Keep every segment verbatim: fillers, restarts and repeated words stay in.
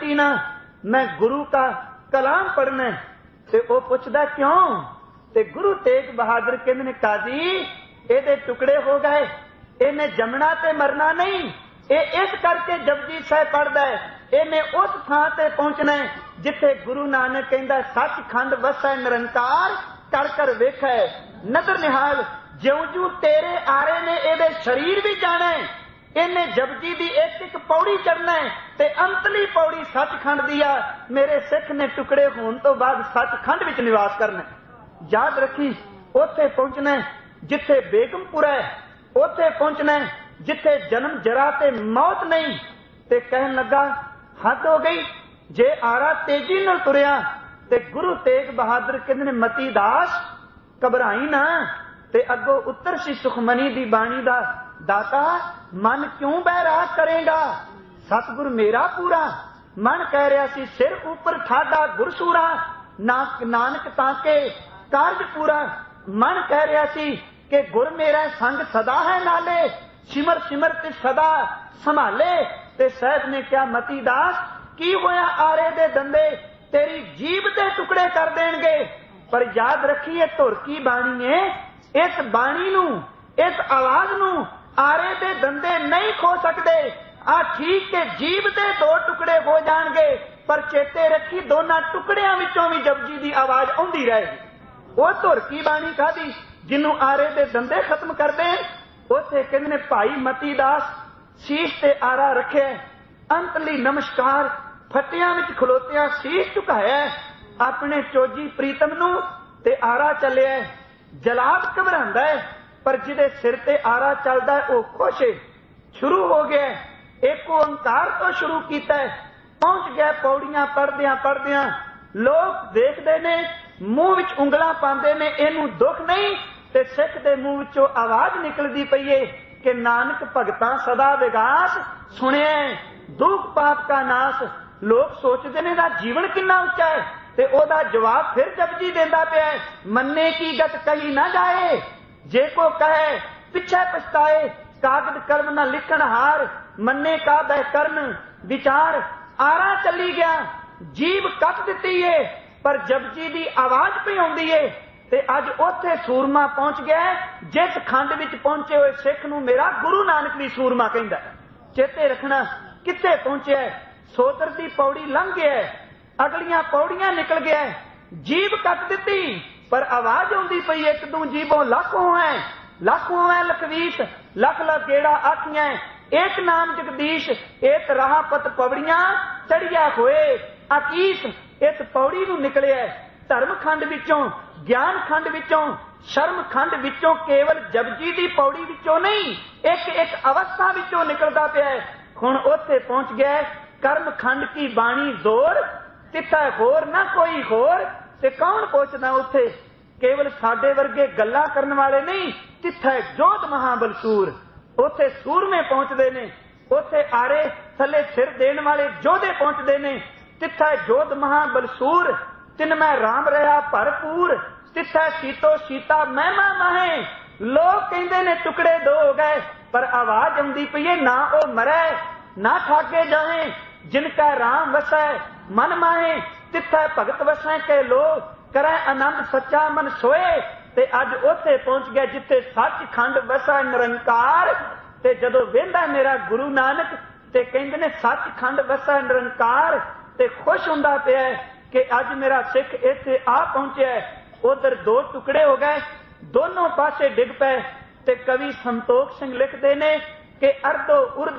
मिटी ना, मैं गुरु का कलाम पढ़ना। ते वो पुछदा क्यों? ते गुरु तेग बहादुर कहंदे ने काजी एदे टुकड़े हो गए, इन्हें जमना ते मरना नहीं, ये इस करके जपजी साहिब पढ़दा है, इन्हें उस थां ते पहुंचना है जिथे गुरु नानक कहंदा सचखंड वसै निरंकार, कर कर वेखै नदर निहाल, ज्यों जू तेरे आरे ने एदे शरीर भी जाना है, इन्हें जपजी दी एक एक पौड़ी चढ़ना है ते अंतली पौड़ी सचखंड दी आ, मेरे सिख ने टुकड़े होने तो बाद सचखंड विच निवास करना। याद रखी उथे पहुंचना है जिथे बेगमपुरा है, उथे पहुंचना है जिथे जन्म जरा ते मौत नहीं। ते कहन लगा हद हो गई, जे आरा तेजी नाल तुरिया ते गुरु तेग बहादुर कहंदे ने मती दास घबराई ना। ते अगो उत्तर सी सुखमनी दी बाणी दा दाता मन क्यों बैराग करेगा, सतगुर मेरा पूरा मन कह रहा सी सिर ऊपर ठाडा गुरसूरा, ना नानक ताके कारज पूरा। मन कह रहा सी कि गुर मेरा संग सदा है नाले, सिमर सिमर ते सदा संभाले। ते साहब ने क्या मती दास की होया आरे दे दंदे तेरी जीभ दे टुकड़े कर देंगे। पर याद रखिए धुर की बाणी है, इस बाणी नू इस आवाज नू आरे दे दंदे नहीं खो सकते। आ ठीक के जीभ दे दो टुकड़े हो जाएंगे, पर चेते रखी दोनों टुकड़ियां विचों भी जपजी दी आवाज आउंदी रहेगी। वो धुर की बाणी खादी जिन्हों आरे दे दंदे खत्म कर दे। उसे कहंदे ने भाई मती दास शीश ते आरा रखे, अंतली नमस्कार फटियां विच खलोतिया शीश झुकाया, अपने चोजी प्रीतम नू ते आरा चलिया। जलाद घबरांदा है, पर जिदे सिर ते आरा चलदा है वह खुश है। शुरू हो गया, एक ओंकार तो शुरू किया, पहुंच गया पौड़ियां पढ़दियां पढ़दियां। लोग देखते ने मूँह विच उंगलां पांदे ने, इनू दुख नहीं। ते सिख दे मूँह विचों आवाज निकलदी पई है कि नानक भगतां सदा विगास, सुनिया दुख पाप का नाश। लोग सोचते ने दा जीवन कितना उच्चा है, ते ओदा जवाब फिर जपजी देंदा पिया है, मन्ने की गत कही ना जाए, जे को कहे पिछे पछताए, कागज कलम न लिखण हार, मन्ने का बह करन विचार। आरा चली गया, जीभ कट दिती है, पर जपजी दी आवाज पे आउंदी है। ते अज उथे सूरमा पहुंच गया, जिस खंड विच पहुंचे हुए सिख नूं मेरा गुरु नानक भी सूरमा कहंदा। चेते रखना किथे पहुंचे, सोतर दी पौड़ी लंघ गया, अगलियां पौड़ियां निकल गया, जीभ कट दिती, पर आवाज आउंदी पई एक दू जीभों लाखों है, लाखों है लखवीस, लख लख गेड़ा आखियां, एक नाम जगदीश, एक राह पत पौड़ियां चढ़िया होए आकीस। इस पौड़ी नूं निकलिया धर्म खंड विचों, ज्ञान खंड विचों, शर्म खंड विचों, केवल जपजी दी पौड़ी विचों नहीं, एक एक अवस्था विचों निकलदा पिया है। हुण उत्थे पहुंच गया कर्म खंड की बाणी जोर, तिथा होर ना कोई होर। ते कौन पहुंचदा उत्थे? केवल साडे वर्गे गल्लां करन वाले नहीं, तिथा जोध महाबलसूर। उत्थे सूरमे पहुंचदे ने, उत्थे आरे थले सिर देण वाले जोधे पहुंचदे ने, तिथा जोध महाबलसूर। तिन मैं राम रहा भरपूर, तिथा सीतो सीता महिमा माहे। लोग कहंदे ने टुकड़े दो हो गए, पर आवाज आउंदी पई है ना ओ मरै ना ठाके जाए, जिनका राम वसै मन माहे, तिथा भगत वसै के लोग करे आनंद सच्चा मन सोए। ते अज उत्थे पहुंच गया जिथे सचखंड वसै निरंकार। ते जदों वेंदा मेरा गुरु नानक ते कहंदे ने सचखंड वसै निरंकार, ते खुश हुंदा पिया कि अज मेरा सिख इत्थे आ पहुंचे। उधर दो टुकड़े हो गए, दोनों पासे डिग पे। ते कवि संतोख सिंह लिखते ने कि अर्धो उर्ध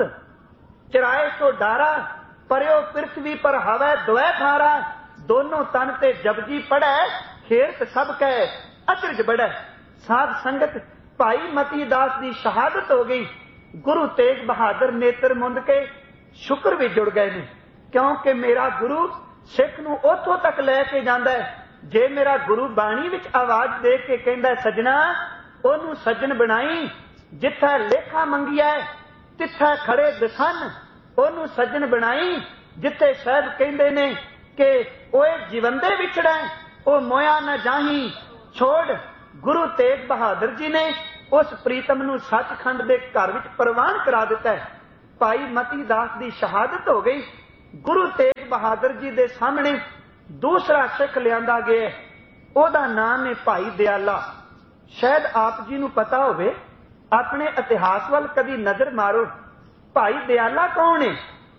चराए सो डारा, परयो पृथ्वी पर हवै द्वै थारा। दोनों तन ते जपजी पढ़ै, खेरत सब कह अचरज बढ़ै। साध संगत भाई मती दास की शहादत हो गई। गुरु तेग बहादुर नेत्र मुंद के शुक्र भी जुड़ गए ने, क्योंकि मेरा गुरु सिख नूं उथों तक लैके जांदा है। जे मेरा गुरु बाणी विच आवाज दे के कहंदा सजना ओनू सज्जन बनाई, जिथे लेखा मंगिया तिथे खड़े दसन ओनू सज्जन बनाई। जिथे शायद कहंदे ने कि ओए जीवंदे विछड़ै ओ मोया न जाही छोड़। गुरु तेग बहादुर जी ने उस प्रीतम नूं सचखंड दे घर विच प्रवान करा दिता है। भाई मती दास की शहादत हो गई। गुरु तेग बहादुर जी के सामने दूसरा सिख लिया गया, ओहदा नाम है भाई दयाला। शायद आप जी नूं पता होवे, अपने इतिहास वाल कभी नजर मारो। भाई दयाला कौन है?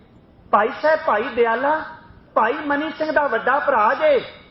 भाई साहब भाई दयाला भाई मनी सिंह दा वड्डा भरा जे।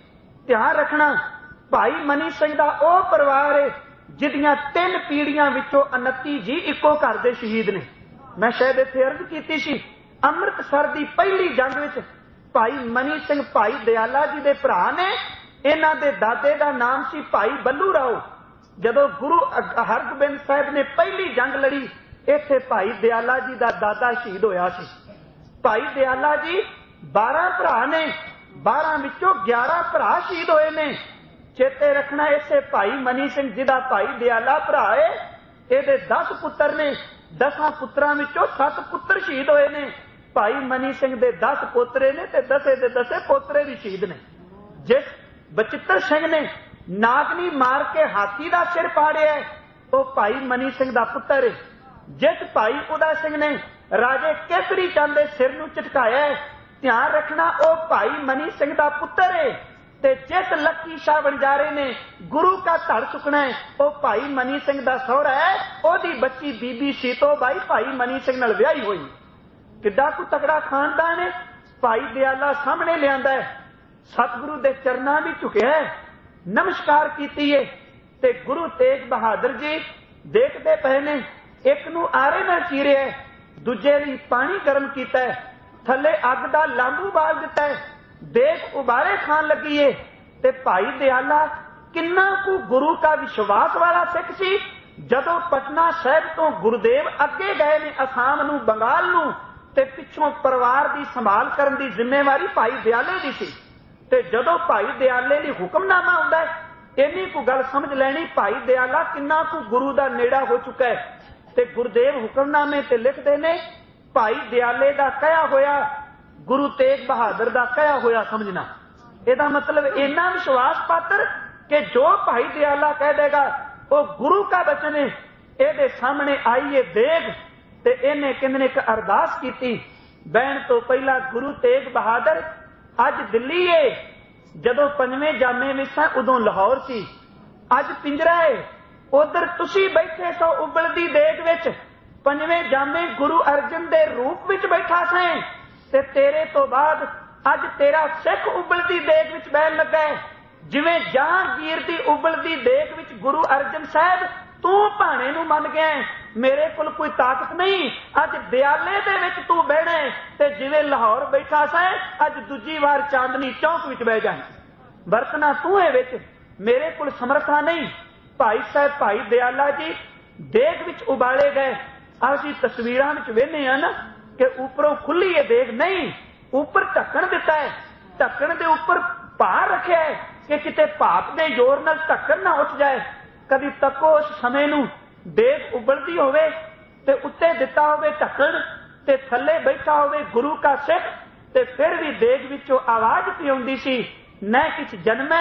ध्यान रखना, भाई मनी सिंह दा ओह परिवार है जिहदियां तीन पीढ़ियां विचों उनती जी इको घर दे शहीद ने। मैं शायद इत्थे अर्ज कीती सी, अमृतसर दी पहली जंग विच भाई मनी सिंह भाई दयाला जी दे भरा ने। इन्हां दे दादे दा नाम सी भाई बल्लू राव। जदों गुरु हरगोबिंद साहिब ने पहली जंग लड़ी, इत्थे भाई दयाला जी दा दादा शहीद होया सी। भाई दयाला जी बारह भरा ने, बारह विचों ग्यारह भरा शहीद होए ने। चेते रखना, इसे भाई मनी सिंह जी दा भाई दयाला भरा है, इहदे दस पुत्र ने। दसां पुत्रां विचों सत्त पुत्र शहीद होए ने। भाई मनी सिंह दे दस पोतरे ने ते दसे दे दसे पोतरे भी शहीद ने। जिस बचित्र सिंह ने नागनी मार के हाथी दा सिर पाड़िया, वो भाई मनी सिंह दा पुत्र है। जिस भाई उदा सिंह ने राजे केसरी चंद दे सिर नूं झटकाया, ध्यान रखना, वो भाई मनी सिंह दा पुत्र है। ते जिस लक्की शाह वणजारे ने गुरु का धड़ चुकना है, वो भाई मनी सिंह दा सहुरा है। ओदी बच्ची बीबी सीतो बाई भाई मनी सिंह नाल विआही हुई। किड्डा को तगड़ा खानदान है। भाई दयाला सामने लियांदा है, सतगुरु दे चरनां भी झुकिया है, नमस्कार कीती है। ते गुरु तेग बहादुर जी देखते पे ने, एक नूं आरे नाल चीरिया है, दूजे लई पानी गर्म कीता है, थले अग दा लांबू बाल दिता है, देख उबारे खान लगी है। ते भाई दयाला किन्ना कु गुरु का विश्वास वाला सिख सी। जदों पटना साहिब तो गुरुदेव अगे गए ने असाम नूं बंगाल नूं, ते पिछों परिवार की संभाल करन दी जिम्मेवारी भाई दयाले दी सी। ते जदों भाई दयाले लई हुक्मनामा आउंदा है, इन्नी कु गल समझ लैनी, भाई दयाला किन्ना कु गुरु दा नेड़ा हो चुका है। ते गुरुदेव हुक्मनामे ते लिखदे ने, भाई दयाले दा कहा होया गुरु तेग बहादुर दा कहा होया समझना। इहदा मतलब इन्ना विश्वास पात्र कि जो भाई दयाला कह देगा वो गुरु का वचन है। इहदे सामने आईए देग, ते इन्हें किन्ने ने एक अरदास कीती। बहन तो पहला गुरु तेग बहादुर अज दिल्ली है, जदों पंजवें जामे विच उदों लाहौर सी, अज पिंजरा है। उधर तुसी बैठे सो उबलदी देग विच, पंजवें जामे गुरु अर्जन दे रूप विच बैठा सैं, ते तेरे तो बाद अज तेरा सिख उबलदी देग विच बहन लगा है। जिवें जहांगीर दी उबलदी देग विच गुरु अर्जन साहब तू भाणे नूं मन गया है, मेरे कोल कोई ताकत नहीं, अज दयाले दे विच तू बहना है। ते जिवें लाहौर बैठा सैं, अज दूजी वार चांदनी चौक विच बह जाए, बरतना तू है विच, मेरे कोल समर्था नहीं। भाई साहब भाई दयाला जी देग विच उबाले गए। असीं तस्वीरां विच वेखने आ ना कि उपरों खुली है देग, नहीं, ऊपर ढक्कन दिता है, ढक्कन दे ऊपर भार रखिया है कि किते भाप दे जोर नाल ढक्कन ना उठ जाए। कभी तको उस समय नूं देग उबलदी होवे ते उत्ते दिता होवे ढक्कन, ते थल्ले बैठा होवे गुरु का सिख, ते फिर भी देग विचों आवाज पई आउंदी सी, न किछ जन्मै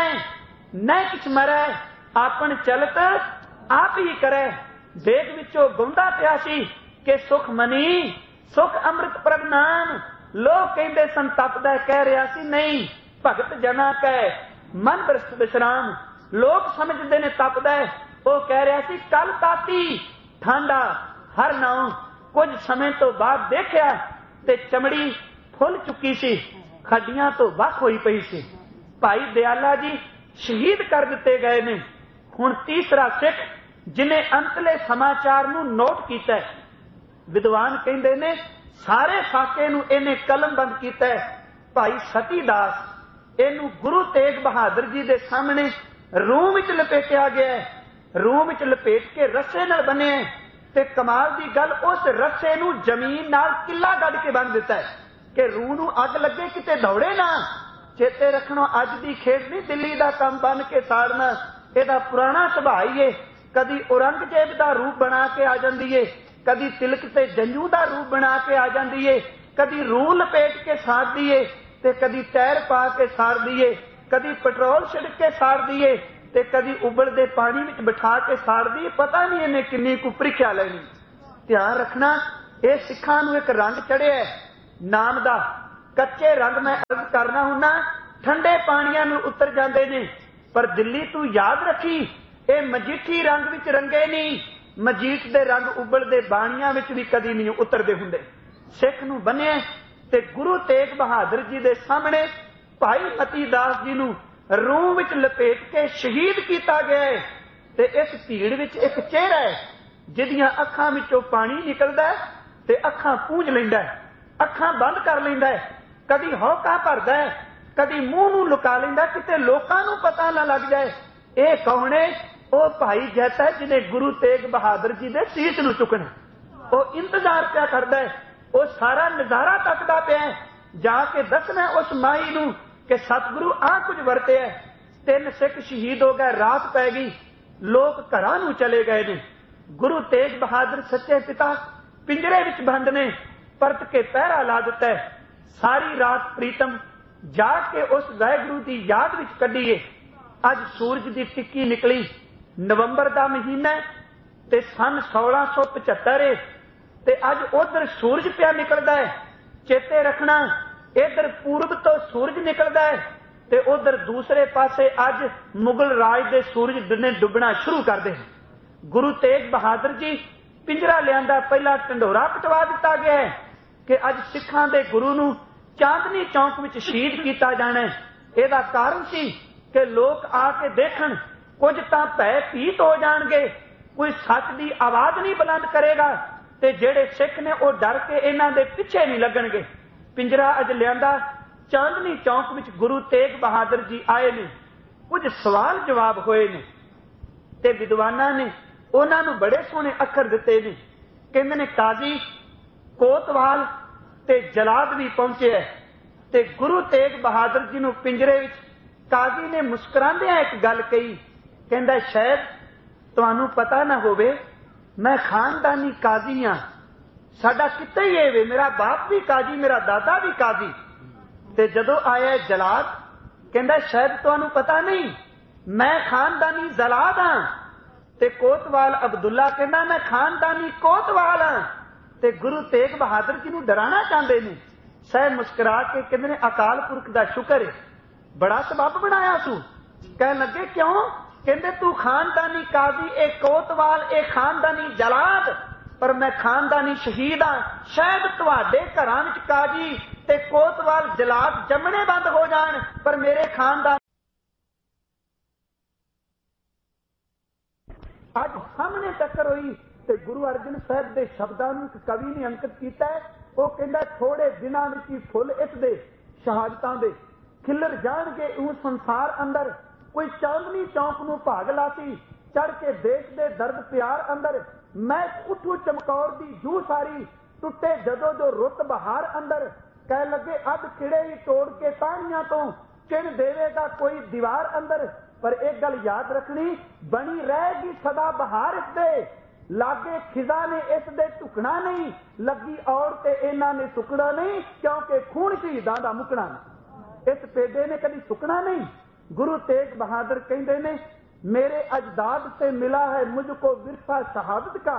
न किछ मरै, आपन चलत आप ही करे। देग विचों गौंदा पिया सी कि सुख मनी सुख अमृत प्रभ नाम। लोग कहते सन तपदा, कह रहा सी नहीं भगत जना कै मन बरस्त विश्राम। लोग समझते ने तपदा है, वो कह रहा सी कल ताती ठंडा हर नाउ। कुछ समय तो बाद देखा ते चमड़ी फुल चुकी सी, खड्डियां तो वख होई पई सी। भाई दयाला जी शहीद कर दिते गए ने। हुण तीसरा सिख जिन्हें अंतले समाचार नूं नोट कीता है, विद्वान कहंदे ने सारे साके नूं इहने कलमबंद कीता है। भाई सती दास इहनूं गुरु तेग बहादुर जी दे सामने रूम विच लपेटिया गया है। रूम विच लपेट के रस्से नाल बने ते कमाल दी गल उस रस्से नूं जमीन नाल किला गढ़ के बन दिता है कि रूह नूं अग लगे किते दौड़े ना। चेते रखना अज दी खेड नहीं दिल्ली दा काम बन के साड़ना, इहदा पुराना सुभाव ही है। कदी औरंगजेब दा रूप बना के आ जांदी है, कदी तिलक ते जंजू दा रूप बना के आ जांदी है, कदी रूह लपेट के साड़दी है ते कदी तैर पा के साड़दी है, कदी पेट्रोल छिड़क के साड़दी है ते कदी उबलदे पानी विच बिठा के साड़दी। पता नहीं इन्हें किन्नी कु प्रीख्या लैनी। ध्यान रखना, ये सिखां नूं एक रंग चढ़िया नाम दा। कच्चे रंग मैं अर्ज करना हुन्ना ठंडे पानियां नूं उतर जांदे ने, पर दिल्ली तू याद रखी ये मजीठी रंग विच रंगे नहीं, मजीठ दे रंग उबलदे बाणियां विच भी कदी नहीं उतरदे हुंदे। सिख नूं बन्निया ते गुरु तेग बहादुर जी दे सामने भाई मती दास जी नूं रूह विच लपेट के शहीद किया गया है। ते इस भीड़ विच एक चेहरा है जिहदियां अखां विचों पानी निकलदा है ते अखां पूंझ लैंदा है, अखां बंद कर लैंदा है, कदी हौका भरदा है, कदी मूंह नूं लुका लैंदा किते लोकां नूं पता ना लग जाए। ये कौन है? वो भाई जैसा है जिन्हें गुरु तेग बहादुर जी दे सीस नूं चुकना। वो इंतजार क्या करदा है, वो सारा नजारा तकदा पिया है, जाके दसना उस माई नूं कि सतगुरु आ कुछ वरते है। तीन सिख शहीद हो गए, रात पै गई, लोग घरां नूं चले गए ने। गुरु तेग बहादुर सच्चे पिता पिंजरे विच बंद ने, परत के पहरा ला दिता है। सारी रात प्रीतम जाग के उस वाहिगुरू की याद विच कढीए। अज सूरज की टिक्की निकली, नवंबर का महीना ते सन सोलह सौ पचहत्तर है ते अज उधर सूरज पिया निकलदा है। चेते रखना इधर पूर्व तो सूरज निकलदा है ते उधर दूसरे पासे अज मुगल राज दे सूरज ने डुबना शुरू करते हैं। गुरु तेग बहादुर जी पिंजरा लियांदा पहला ढंडोरा पटवा दिता गया है कि अज सिखां दे गुरु नूं चांदनी चौक विच शहीद किया जाना है। इहदा कारण सी कि लोग आके देखण, कुछ तां भय भीत हो जाणगे, कोई सच की आवाज नहीं बुलंद करेगा ते जेड़े सिख ने वो डर के इन्हां दे पिछे नहीं लगणगे। पिंजरा अज लियांदा चांदनी चौक विच गुरु तेग बहादुर जी आए ने, कुछ सवाल जवाब होए ने ते विद्वानां ने उन्हां नूं बड़े सोहणे अखर दिते ने। कहंदे ने काजी कोतवाल ते जलाद भी पहुंचे है ते गुरु तेग बहादुर जी नूं पिंजरे विच काजी ने मुस्कुरांदियां एक गल कही, कहंदा शायद तुहानूं पता ना होवे मैं खानदानी काजी हाँ, साडा किता ही है वे, मेरा बाप भी काजी, मेरा दादा भी काजी। ते जदों आया जलाद कहंदा शायद तुहानूं पता नहीं मैं खानदानी जलाद हाँ। ते कोतवाल अब्दुल्ला कहंदा मैं खानदानी कोतवाल हाँ। ते गुरु तेग बहादुर जी नूं डराना चाहते ने। सह मुस्कुरा के कहंदे ने अकाल पुरख दा शुक्र है, बड़ा सबब बनाया सू। कह लगे क्यों? कहंदे तू खानदानी काजी ए कोतवाल ए खानदानी जलाद, पर मैं खानदानी शहीद हाँ। शायद तुहाडे घरां विच काजी ते कोतवाल जलाद जमने बंद हो जाण, पर मेरे खानदान अज सामने टक्कर हुई। ते गुरु अर्जन साहब के शब्दों नूं कवि ने अंकित किया है। वो कहंदा थोड़े दिनां विच ही फुल इसदे शहादतां दे खिलर जाणगे उस संसार अंदर। कोई चांदनी चौक नूं भाग लासी चढ़ के देश दे दर्द प्यार अंदर। मैं उठू चमकौर दी जू सारी टुटे जदों जो रुत बहार अंदर। कह लगे अध खिड़े ही तोड़ के तानियां तो चिन देवेगा कोई दीवार अंदर। पर एक गल याद रखनी, बनी रहेगी सदा बहार इसदे, लागे खिजा ने इस दे टुकना नहीं, लगी और ते इन्हां ने सुकना नहीं, क्योंकि खून शहीदां दा मुकना नहीं। इस पेडे ने कभी सुकना नहीं। गुरु तेग बहादुर कहंदे ने मेरे अजदाद से मिला है मुझको विरसा शहादत का,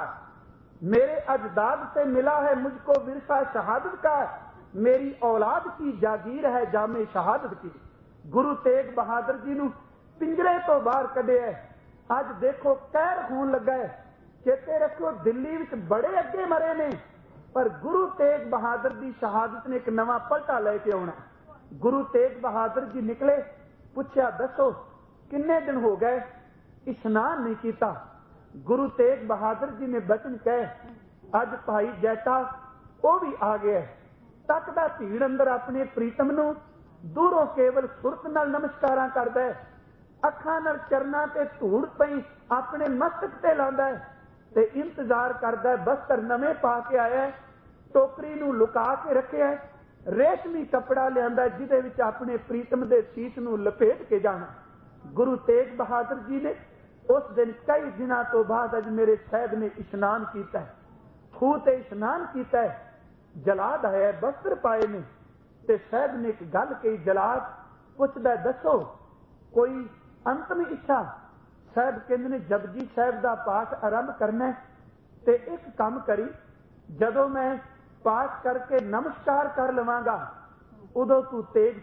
मेरे अजदाद से मिला है मुझको विरसा शहादत का, मेरी औलाद की जागीर है जामे शहादत की। गुरु तेग बहादुर जी नूं पिंजरे तो बाहर कढिया। अज देखो कहर होण लगा है। चेते रखो दिल्ली विच बड़े अगे मरे ने, पर गुरु तेग बहादुर की शहादत ने एक नवा पलटा लेके आउणा। गुरु तेग बहादुर जी निकले, पूछया दसो किन्ने दिन हो गए इशनान नहीं किया। गुरु तेग बहादुर जी ने बचन कहे अज भाई जैता वो भी आ गया। तकदा भीड़ अंदर अपने प्रीतम नूं दूरों केवल सुरत नाल नमस्कारां करदा है, अखां नाल चरनां ते धूड़ पई अपने मस्तक ते लांदा है ते इंतजार करदा है। बस्तर नवे पा के आया है, टोकरी नूं लुका के रखिया है, रेशमी कपड़ा लियांदा जिहदे विच अपने प्रीतम दे सीस नूं लपेट के जाना। गुरु तेग बहादुर जी ने उस दिन कई दिनों तो बाद अज मेरे साहब ने इशनान किया है, खूह ते इशनान किया है। जलाद है बस्तर पाए ने ते साहब ने एक गल कही। जलाद पुछदा दसो कोई अंतिम इच्छा। साहब कहंदे ने जपजी साहब का पाठ आरंभ करना ते एक काम करी, जदों मैं पाठ करके नमस्कार कर लवांगा ਉਦੋਂ ਤੂੰ ਤੇਗ